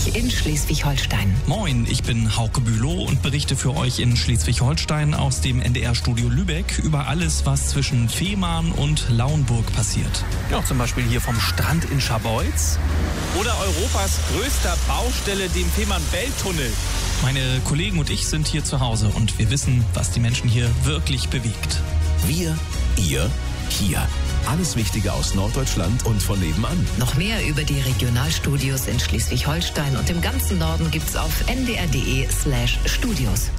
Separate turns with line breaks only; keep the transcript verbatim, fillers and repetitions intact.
euch in Schleswig-Holstein.
Moin, ich bin Hauke Bülow und berichte für euch in Schleswig-Holstein aus dem N D R-Studio Lübeck über alles, was zwischen Fehmarn und Lauenburg passiert.
Ja, zum Beispiel hier vom Strand in Scharbeutz. Oder Europas größter Baustelle, dem Fehmarn-Belt-Tunnel.
Meine Kollegen und ich sind hier zu Hause und wir wissen, was die Menschen hier wirklich bewegt.
Wir, ihr, hier. Alles Wichtige aus Norddeutschland und von nebenan.
Noch mehr über die Regionalstudios in Schleswig-Holstein und im ganzen Norden gibt's auf n d r punkt d e slash studios.